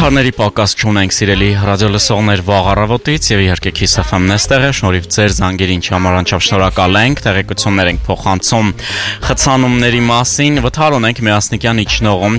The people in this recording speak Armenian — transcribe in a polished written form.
Վթարների պակաս չունենք, սիրելի ռադիոլսողներ, վաղ առավոտից եւ իհարկե Kiss FM-ն էստեղ է, շնորհիվ ձեր զանգերին չհամարանչավ շնորհակալ ենք, տեղեկություններ ենք փոխանցում խցանումների մասին, վթար ունենք Միասնիկյան իջնողում